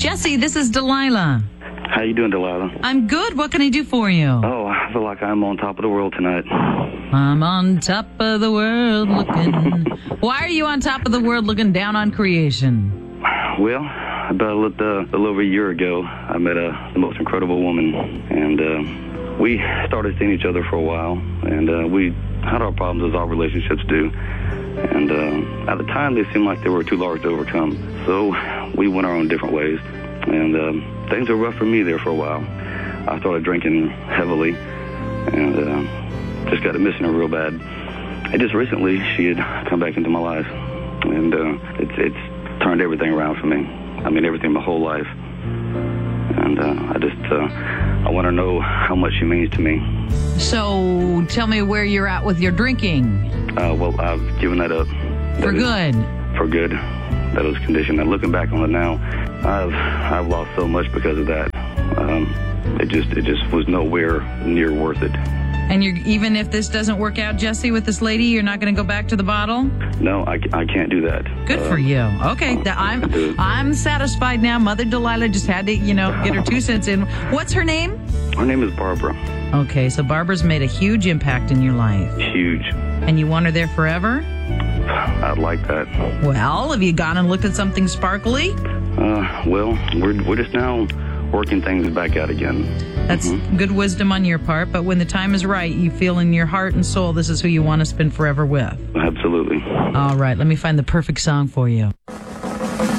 Jesse, this is Delilah. How you doing, Delilah? I'm good. What can I do for you? Oh, I feel like I'm on top of the world tonight. I'm on top of the world looking. Why are you on top of the world looking down on creation? Well, about a little over a year ago, I met the most incredible woman, and we started seeing each other for a while, and we had our problems as all relationships do. And at the time, they seemed like they were too large to overcome. So we went our own different ways, and things were rough for me there for a while. I started drinking heavily, and just got to missing her real bad. And just recently, she had come back into my life, and it's turned everything around for me. I mean, everything, my whole life. And I want to know how much she means to me. So tell me where you're at with your drinking. Well, I've given that up. For good. For good. That was conditioned. And looking back on it now, I've lost so much because of that. It just was nowhere near worth it. And even if this doesn't work out, Jesse, with this lady, you're not going to go back to the bottle? No, I can't do that. Good for you. Okay, I'm satisfied now. Mother Delilah just had to, get her 2 cents in. What's her name? Her name is Barbara. Okay, so Barbara's made a huge impact in your life. Huge. And you want her there forever? I'd like that. Well, have you gone and looked at something sparkly? Well, we're just now working things back out again. That's good wisdom on your part, but when the time is right, you feel in your heart and soul this is who you want to spend forever with. Absolutely. All right, let me find the perfect song for you.